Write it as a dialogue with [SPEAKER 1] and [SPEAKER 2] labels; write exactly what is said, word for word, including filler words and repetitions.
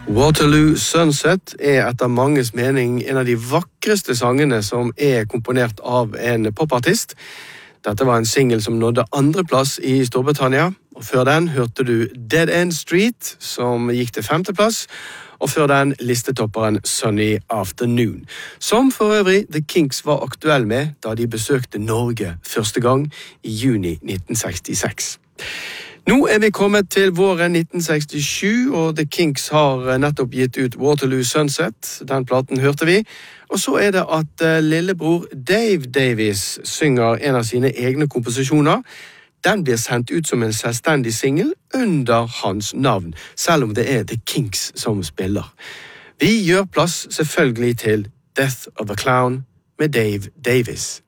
[SPEAKER 1] Waterloo Sunset er etter manges mening en av de vakreste sangene som er komponert av en popartist. Dette var en single som nådde andreplass i Storbritannia, og før den hørte du Dead End Street, som gikk til femteplass, og før den listetopperen Sunny Afternoon, som for øvrig The Kinks var aktuell med da de besøkte Norge første gang i juni nitten sekstiseks. Nå er vi kommet til våren nitten sekstisju, og The Kinks har nettopp gitt ut Waterloo Sunset. Den platen hørte vi. Og så er det at lillebror Dave Davies synger en av sine egne komposisjoner. Den blir sendt ut som en selvstendig single under hans navn, selv om det er The Kinks som spiller. Vi gjør plass selvfølgelig til Death of a Clown med Dave Davies.